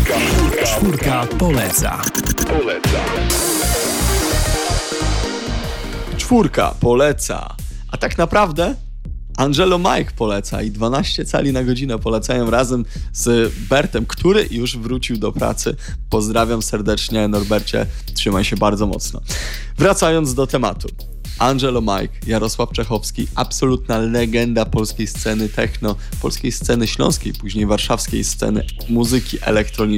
Czwórka poleca. Czwórka poleca. A tak naprawdę Angelo Mike poleca i 12 cali na godzinę polecają razem z Bertem, który już wrócił do pracy. Pozdrawiam serdecznie, Norbercie, trzymaj się bardzo mocno. Wracając do tematu. Angelo Mike, Jarosław Czechowski, absolutna legenda polskiej sceny techno, polskiej sceny śląskiej, później warszawskiej sceny muzyki elektronicznej.